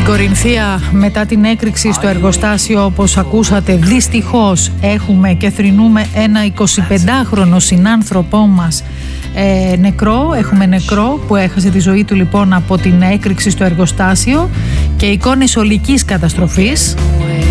Στην Κορινθία, μετά την έκρηξη στο εργοστάσιο, όπως ακούσατε, δυστυχώς έχουμε και θρηνούμε ένα 25χρονο συνάνθρωπό μας νεκρό. Έχουμε νεκρό που έχασε τη ζωή του λοιπόν από την έκρηξη στο εργοστάσιο και εικόνες ολικής καταστροφής.